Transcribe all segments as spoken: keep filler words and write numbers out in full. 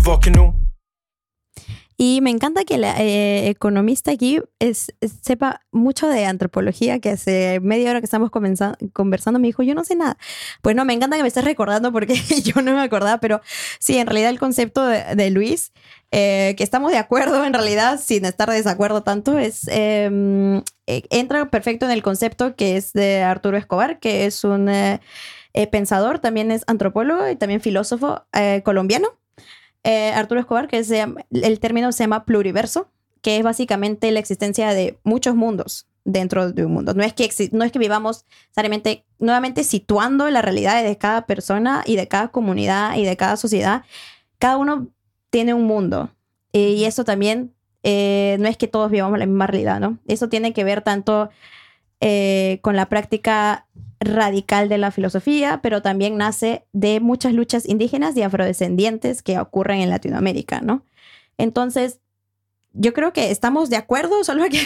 Y me encanta que el eh, economista aquí es, es- sepa mucho de antropología, que hace media hora que estamos comenza- conversando me dijo, yo no sé nada. Pues no, me encanta que me estés recordando porque yo no me acordaba, pero sí, en realidad el concepto de, de Luis, eh, que estamos de acuerdo en realidad, sin estar de desacuerdo tanto, es eh, eh, entra perfecto en el concepto que es de Arturo Escobar, que es un eh, eh, pensador, también es antropólogo y también filósofo eh, colombiano. Eh, Arturo Escobar, que se llama- el término se llama pluriverso, que es básicamente la existencia de muchos mundos dentro de un mundo. No es que, exi- no es que vivamos necesariamente, nuevamente situando la realidad de cada persona y de cada comunidad y de cada sociedad. Cada uno tiene un mundo. Eh, y eso también, eh, no es que todos vivamos la misma realidad, ¿no? Eso tiene que ver tanto eh, con la práctica radical de la filosofía, pero también nace de muchas luchas indígenas y afrodescendientes que ocurren en Latinoamérica, ¿no? Entonces, yo creo que estamos de acuerdo, solo que,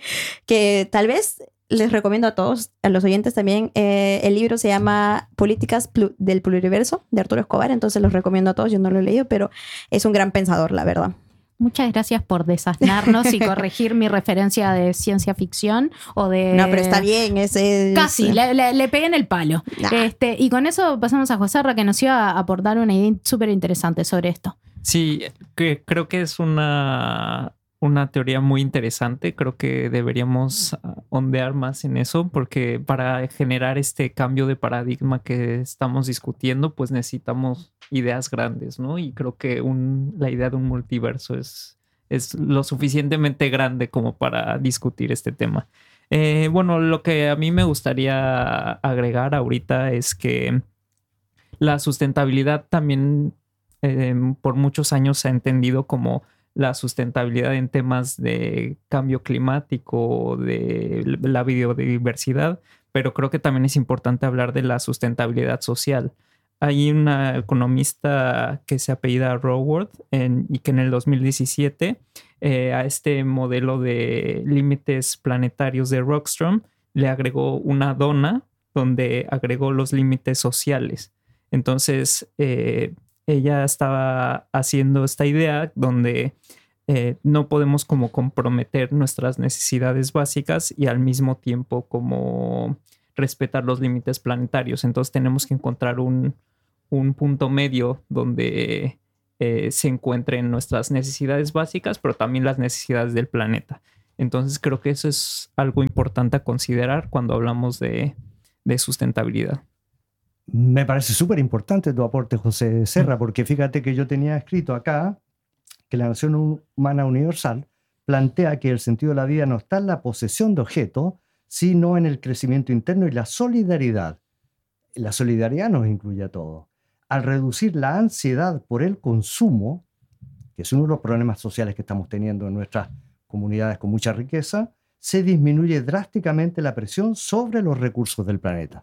que tal vez les recomiendo a todos, a los oyentes también, eh, el libro se llama Políticas Plu- del Pluriverso, de Arturo Escobar, entonces los recomiendo a todos, yo no lo he leído, pero es un gran pensador, la verdad. Muchas gracias por desasnarnos y corregir mi referencia de ciencia ficción o de... No, pero está bien, ese... Casi, le, le- le pegué en el palo. Nah. Este, y con eso pasamos a José Ra, que nos iba a aportar una idea súper interesante sobre esto. Sí, que creo que es una, una teoría muy interesante. Creo que deberíamos ah, ondear más en eso, porque para generar este cambio de paradigma que estamos discutiendo, pues necesitamos ideas grandes, ¿no? Y creo que un, la idea de un multiverso es, es lo suficientemente grande como para discutir este tema. Eh, bueno, lo que a mí me gustaría agregar ahorita es que la sustentabilidad también eh, por muchos años se ha entendido como la sustentabilidad en temas de cambio climático, de la biodiversidad, pero creo que también es importante hablar de la sustentabilidad social. Hay una economista que se apellida Raworth en, y que en el dos mil diecisiete eh, a este modelo de límites planetarios de Rockström le agregó una dona donde agregó los límites sociales. Entonces, eh, ella estaba haciendo esta idea donde eh, no podemos como comprometer nuestras necesidades básicas y al mismo tiempo como respetar los límites planetarios. Entonces tenemos que encontrar un, un punto medio donde eh, se encuentren nuestras necesidades básicas, pero también las necesidades del planeta. Entonces creo que eso es algo importante a considerar cuando hablamos de, de sustentabilidad. Me parece súper importante tu aporte, José Serra, porque fíjate que yo tenía escrito acá que la nación humana universal plantea que el sentido de la vida no está en la posesión de objetos, sino en el crecimiento interno y la solidaridad. La solidaridad nos incluye a todos. Al reducir la ansiedad por el consumo, que es uno de los problemas sociales que estamos teniendo en nuestras comunidades con mucha riqueza, se disminuye drásticamente la presión sobre los recursos del planeta.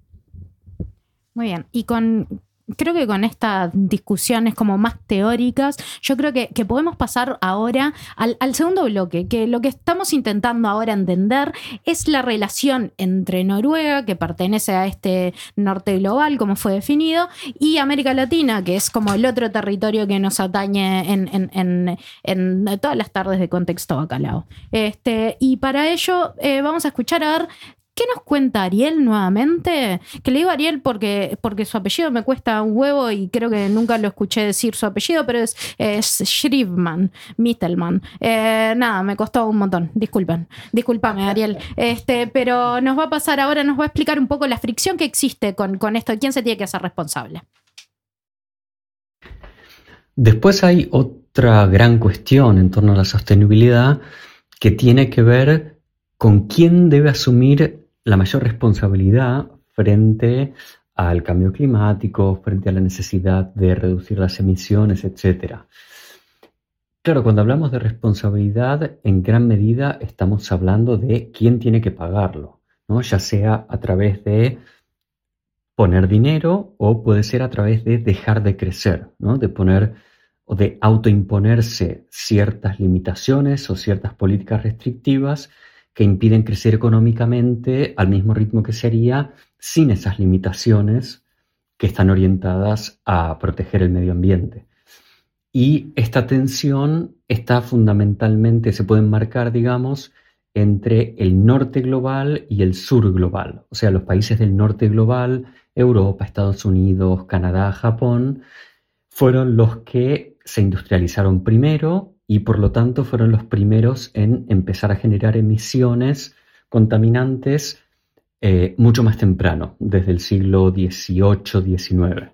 Muy bien. Y con... Creo que con estas discusiones como más teóricas, yo creo que, que podemos pasar ahora al, al segundo bloque, que lo que estamos intentando ahora entender es la relación entre Noruega, que pertenece a este norte global, como fue definido, y América Latina, que es como el otro territorio que nos atañe en, en, en, en todas las tardes de Contexto Bacalao. Este, y para ello eh, vamos a escuchar a ver ¿qué nos cuenta Ariel nuevamente? Que le digo Ariel porque, porque su apellido me cuesta un huevo y creo que nunca lo escuché decir su apellido, pero es, es Schrivman, Mittelman. Eh, nada, me costó un montón. Disculpen. Discúlpame, Ariel. Este, pero nos va a pasar ahora, nos va a explicar un poco la fricción que existe con, con esto. ¿Quién se tiene que hacer responsable? Después hay otra gran cuestión en torno a la sostenibilidad que tiene que ver con quién debe asumir la mayor responsabilidad frente al cambio climático, frente a la necesidad de reducir las emisiones, etcétera. Claro, cuando hablamos de responsabilidad, en gran medida estamos hablando de quién tiene que pagarlo, ¿no? Ya sea a través de poner dinero o puede ser a través de dejar de crecer, ¿no? De poner o de autoimponerse ciertas limitaciones o ciertas políticas restrictivas que impiden crecer económicamente al mismo ritmo que se haría sin esas limitaciones que están orientadas a proteger el medio ambiente. y esta tensión está fundamentalmente, se puede enmarcar, digamos, entre el norte global y el sur global. O sea, los países del norte global, Europa, Estados Unidos, Canadá, Japón, fueron los que se industrializaron primero y por lo tanto fueron los primeros en empezar a generar emisiones contaminantes eh, mucho más temprano, desde el siglo dieciocho diecinueve.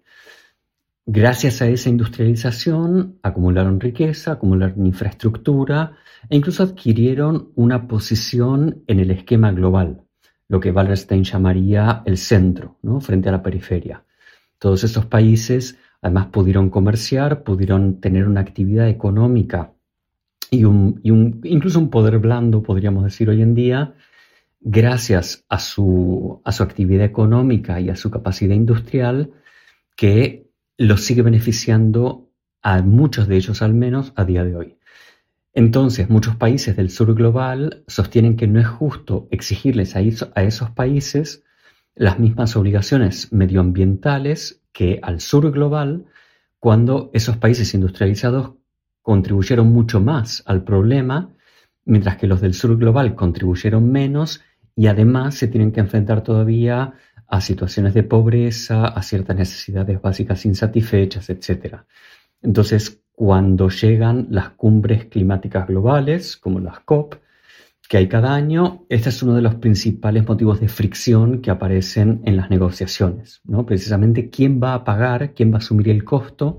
Gracias a esa industrialización acumularon riqueza, acumularon infraestructura e incluso adquirieron una posición en el esquema global, lo que Wallerstein llamaría el centro, ¿no? Frente a la periferia. Todos esos países además pudieron comerciar, pudieron tener una actividad económica y, un, y un, incluso un poder blando, podríamos decir hoy en día, gracias a su, a su actividad económica y a su capacidad industrial, que los sigue beneficiando a muchos de ellos al menos a día de hoy. Entonces, muchos países del sur global sostienen que no es justo exigirles a, eso, a esos países las mismas obligaciones medioambientales que al sur global, cuando esos países industrializados contribuyeron mucho más al problema, mientras que los del sur global contribuyeron menos y además se tienen que enfrentar todavía a situaciones de pobreza, a ciertas necesidades básicas insatisfechas, etcétera. Entonces, cuando llegan las cumbres climáticas globales, como las COP, que hay cada año, este es uno de los principales motivos de fricción que aparecen en las negociaciones, ¿no? Precisamente, ¿quién va a pagar, quién va a asumir el costo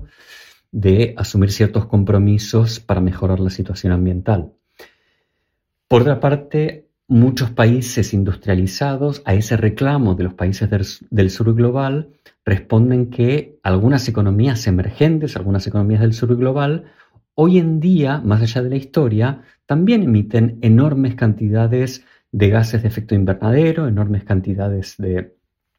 de asumir ciertos compromisos para mejorar la situación ambiental? Por otra parte, muchos países industrializados a ese reclamo de los países del, del sur global responden que algunas economías emergentes, algunas economías del sur global, hoy en día, más allá de la historia, también emiten enormes cantidades de gases de efecto invernadero, enormes cantidades de,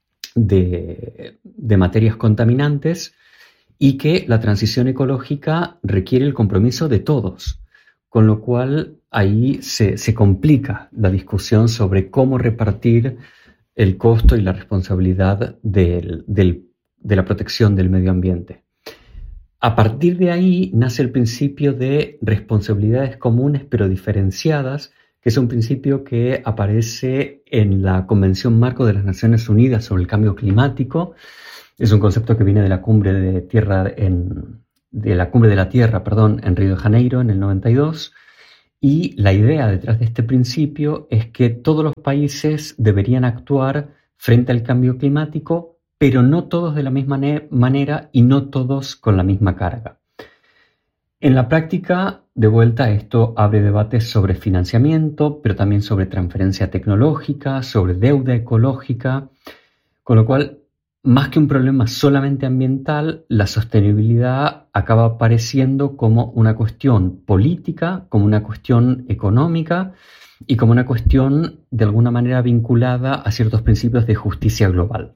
de, de materias contaminantes, y que la transición ecológica requiere el compromiso de todos. Con lo cual ahí se, se complica la discusión sobre cómo repartir el costo y la responsabilidad del, del, de la protección del medio ambiente. A partir de ahí nace el principio de responsabilidades comunes pero diferenciadas, que es un principio que aparece en la Convención Marco de las Naciones Unidas sobre el Cambio Climático. Es un concepto que viene de la cumbre de tierra en de la Cumbre de la Tierra, perdón, en Río de Janeiro en el noventa y dos, y la idea detrás de este principio es que todos los países deberían actuar frente al cambio climático, pero no todos de la misma manera y no todos con la misma carga. En la práctica, de vuelta, esto abre debates sobre financiamiento, pero también sobre transferencia tecnológica, sobre deuda ecológica, con lo cual, más que un problema solamente ambiental, la sostenibilidad acaba apareciendo como una cuestión política, como una cuestión económica y como una cuestión de alguna manera vinculada a ciertos principios de justicia global.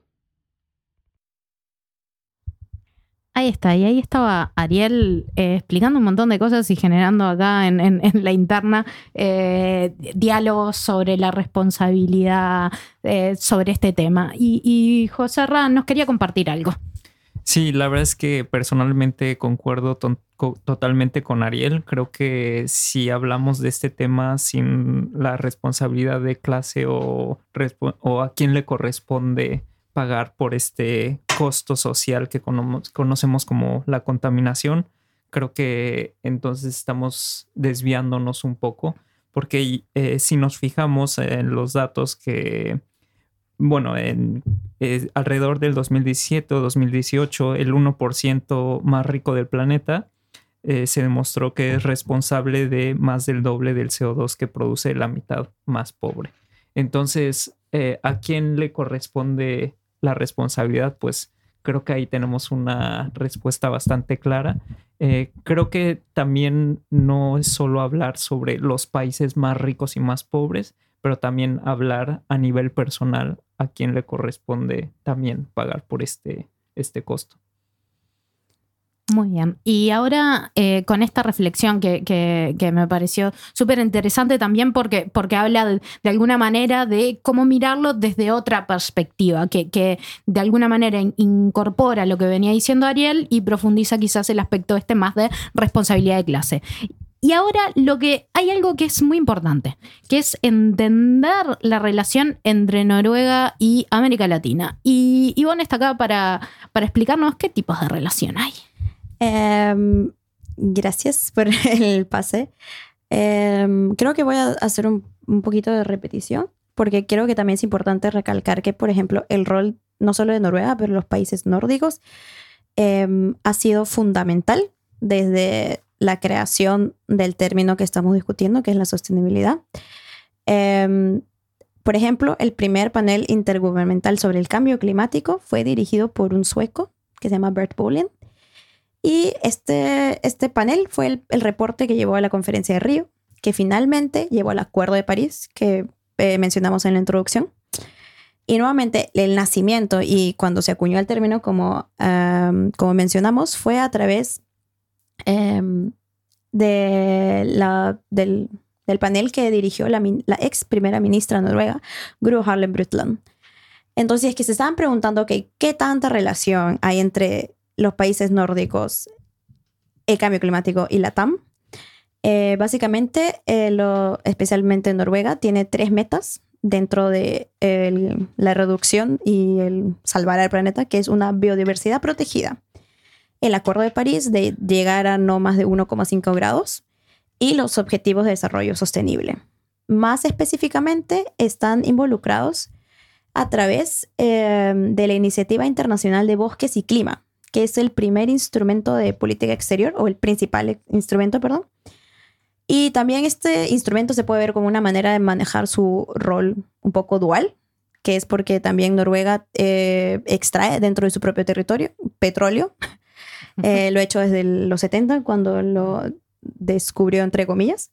Ahí está, y ahí estaba Ariel eh, explicando un montón de cosas y generando acá en, en, en la interna eh, diálogos sobre la responsabilidad eh, sobre este tema. Y, y José Ra nos quería compartir algo. Sí, la verdad es que personalmente concuerdo to- co- totalmente con Ariel. Creo que si hablamos de este tema sin la responsabilidad de clase o, respo- o a quién le corresponde pagar por este costo social que cono- conocemos como la contaminación, creo que entonces estamos desviándonos un poco, porque eh, si nos fijamos en los datos que, bueno, en, eh, alrededor del dos mil diecisiete o dos mil dieciocho, el uno por ciento más rico del planeta eh, se demostró que es responsable de más del doble del C O dos que produce la mitad más pobre. Entonces, eh, ¿a quién le corresponde la responsabilidad? Pues creo que ahí tenemos una respuesta bastante clara. Eh, creo que también no es solo hablar sobre los países más ricos y más pobres, pero también hablar a nivel personal a quién le corresponde también pagar por este, este costo. Muy bien. Y ahora eh, con esta reflexión que, que, que me pareció súper interesante también porque, porque habla de, de alguna manera de cómo mirarlo desde otra perspectiva, que, que de alguna manera in, incorpora lo que venía diciendo Ariel y profundiza quizás el aspecto este más de responsabilidad de clase. Y ahora lo que hay algo que es muy importante, que es entender la relación entre Noruega y América Latina. Y Ivonne está acá para, para explicarnos qué tipos de relación hay. Um, gracias por el pase. Um, creo que voy a hacer un, un poquito de repetición, porque creo que también es importante recalcar que, por ejemplo, el rol no solo de Noruega, pero los países nórdicos um, ha sido fundamental desde la creación del término que estamos discutiendo, que es la sostenibilidad. Um, por ejemplo, el primer panel intergubernamental sobre el cambio climático fue dirigido por un sueco que se llama Bert Bolin. Y este, este panel fue el, el reporte que llevó a la conferencia de Río, que finalmente llevó al Acuerdo de París, que eh, mencionamos en la introducción. Y nuevamente, el nacimiento y cuando se acuñó el término, como, um, como mencionamos, fue a través um, de la, del, del panel que dirigió la, la ex primera ministra noruega, Gro Harlem Brundtland. Entonces, es que se estaban preguntando, okay, ¿qué tanta relación hay entre los países nórdicos, el cambio climático y la T A M? Eh, básicamente, eh, lo, especialmente Noruega, tiene tres metas dentro de el, la reducción y el salvar al planeta, que es una biodiversidad protegida, el Acuerdo de París de llegar a no más de uno coma cinco grados y los Objetivos de Desarrollo Sostenible. Más específicamente, están involucrados a través eh, de la Iniciativa Internacional de Bosques y Clima, que es el primer instrumento de política exterior, o el principal instrumento, perdón. Y también este instrumento se puede ver como una manera de manejar su rol un poco dual, que es porque también Noruega eh, extrae dentro de su propio territorio petróleo. Eh, lo ha hecho desde los setenta, cuando lo descubrió, entre comillas.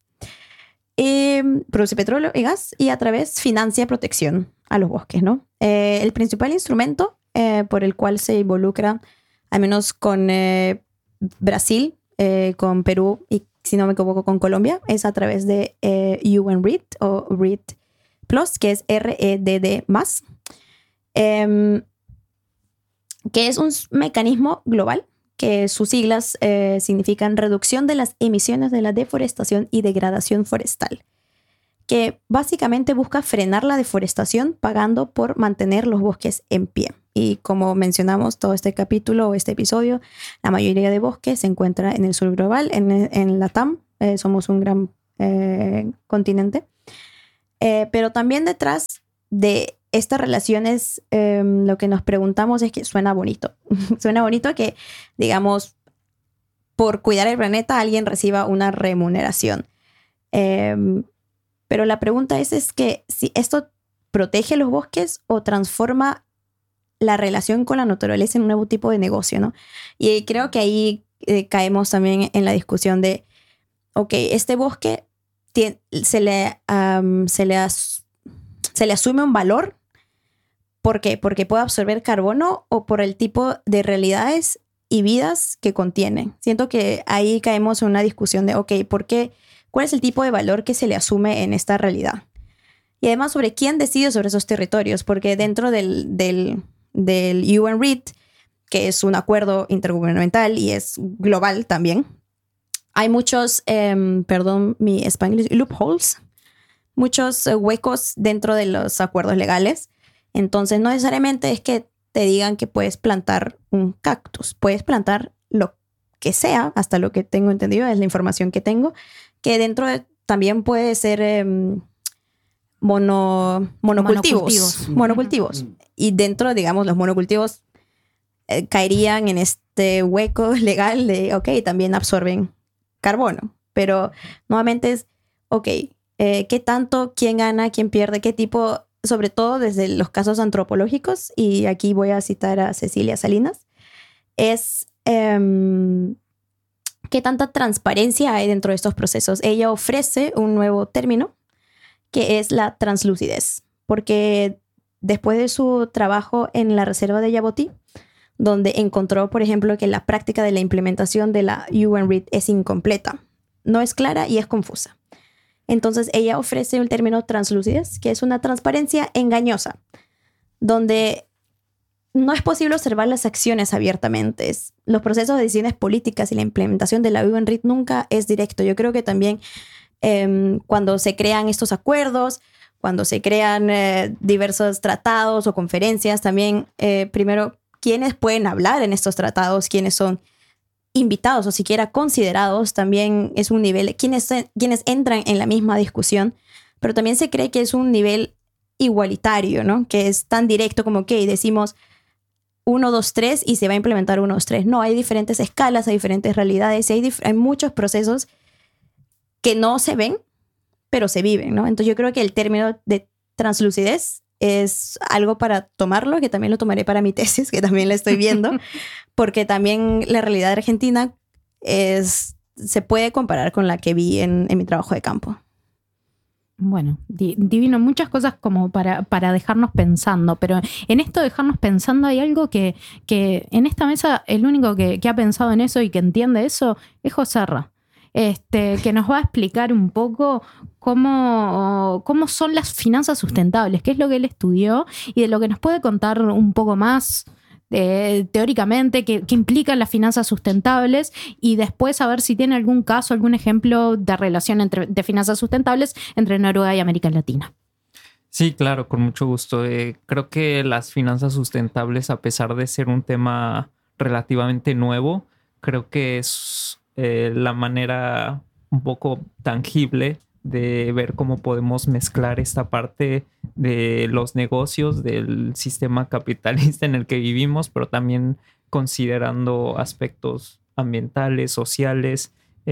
Y produce petróleo y gas y a través financia protección a los bosques, ¿no? Eh, el principal instrumento eh, por el cual se involucra, al menos con eh, Brasil, eh, con Perú y, si no me equivoco, con Colombia, es a través de eh, U N R E D o R E D Plus, que es R E D D más, eh, que es un mecanismo global, que sus siglas eh, significan Reducción de las Emisiones de la Deforestación y Degradación Forestal, que básicamente busca frenar la deforestación pagando por mantener los bosques en pie. Y como mencionamos todo este capítulo o este episodio, la mayoría de bosques se encuentra en el sur global, en, en la T A M. Eh, somos un gran eh, continente. Eh, pero también detrás de estas relaciones, eh, lo que nos preguntamos es que suena bonito. Suena bonito que, digamos, por cuidar el planeta alguien reciba una remuneración. Eh, pero la pregunta es, es que si esto protege los bosques o transforma la relación con la naturaleza en un nuevo tipo de negocio, ¿no? Y creo que ahí eh, caemos también en la discusión de, ok, este bosque tiene, se, le, um, se, le as, se le asume un valor. ¿Por qué? Porque puede absorber carbono o por el tipo de realidades y vidas que contiene. Siento que ahí caemos en una discusión de, ok, ¿por qué? ¿Cuál es el tipo de valor que se le asume en esta realidad? Y además, sobre quién decide sobre esos territorios, porque dentro del, del, del U N R E D, que es un acuerdo intergubernamental y es global también, hay muchos, eh, perdón mi español, loopholes, muchos eh, huecos dentro de los acuerdos legales. Entonces, no necesariamente es que te digan que puedes plantar un cactus. Puedes plantar lo que sea, hasta lo que tengo entendido, es la información que tengo, que dentro de, también puede ser eh, mono, monocultivos. Monocultivos. monocultivos. Uh-huh. Y dentro, digamos, los monocultivos eh, caerían en este hueco legal de, ok, también absorben carbono. Pero nuevamente es, ok, eh, ¿qué tanto? ¿Quién gana? ¿Quién pierde? ¿Qué tipo? Sobre todo desde los casos antropológicos, y aquí voy a citar a Cecilia Salinas, es eh, qué tanta transparencia hay dentro de estos procesos. Ella ofrece un nuevo término que es la translucidez, porque después de su trabajo en la reserva de Yabotí, donde encontró, por ejemplo, que la práctica de la implementación de la U N R I D es incompleta, no es clara y es confusa. Entonces ella ofrece el término translucidez, que es una transparencia engañosa, donde no es posible observar las acciones abiertamente. Los procesos de decisiones políticas y la implementación de la U N R I D nunca es directo. Yo creo que también eh, cuando se crean estos acuerdos, cuando se crean eh, diversos tratados o conferencias, también eh, primero, ¿quiénes pueden hablar en estos tratados? ¿Quiénes son invitados o siquiera considerados? También es un nivel, ¿quiénes, quiénes entran en la misma discusión? Pero también se cree que es un nivel igualitario, ¿no? Que es tan directo como que decimos uno, dos, tres y se va a implementar uno, dos, tres. No, hay diferentes escalas, hay diferentes realidades y hay, dif- hay muchos procesos que no se ven, pero se viven, ¿no? Entonces yo creo que el término de translucidez es algo para tomarlo, que también lo tomaré para mi tesis, que también la estoy viendo, porque también la realidad argentina es, se puede comparar con la que vi en, en mi trabajo de campo. Bueno, di- divino, muchas cosas como para, para dejarnos pensando, pero en esto de dejarnos pensando hay algo que, que en esta mesa el único que, que ha pensado en eso y que entiende eso es Joserra. Este, que nos va a explicar un poco cómo, cómo son las finanzas sustentables, qué es lo que él estudió y de lo que nos puede contar un poco más eh, teóricamente, qué, qué implican las finanzas sustentables y después a ver si tiene algún caso, algún ejemplo de relación entre, de finanzas sustentables entre Noruega y América Latina. Sí, claro, con mucho gusto. Eh, creo que las finanzas sustentables, a pesar de ser un tema relativamente nuevo, creo que es eh, la manera un poco tangible de ver cómo podemos mezclar esta parte de los negocios, del sistema capitalista en el que vivimos, pero también considerando aspectos ambientales, sociales,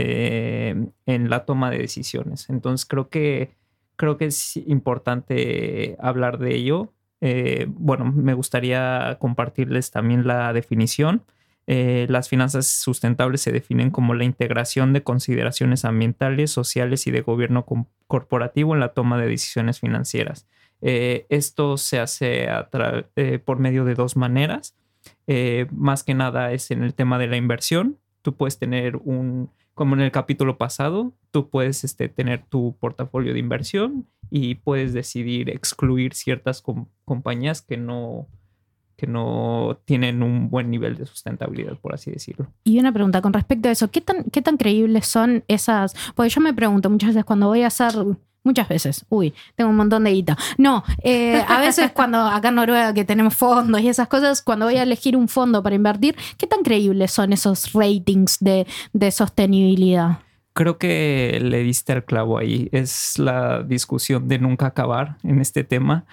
eh, en la toma de decisiones. Entonces creo que, creo que es importante hablar de ello. Eh, bueno, me gustaría compartirles también la definición. Eh, las finanzas sustentables se definen como la integración de consideraciones ambientales, sociales y de gobierno com- corporativo en la toma de decisiones financieras. Eh, esto se hace a tra- eh, por medio de dos maneras. Eh, más que nada es en el tema de la inversión. Tú puedes tener un, como en el capítulo pasado, tú puedes este, tener tu portafolio de inversión y puedes decidir excluir ciertas com- compañías que no... que no tienen un buen nivel de sustentabilidad, por así decirlo. Y una pregunta con respecto a eso, ¿qué tan, qué tan creíbles son esas? Porque yo me pregunto muchas veces cuando voy a hacer, muchas veces, uy, tengo un montón de guita. No, eh, a veces cuando acá en Noruega que tenemos fondos y esas cosas, cuando voy a elegir un fondo para invertir, ¿qué tan creíbles son esos ratings de, de sostenibilidad? Creo que le diste al clavo ahí. Es la discusión de nunca acabar en este tema.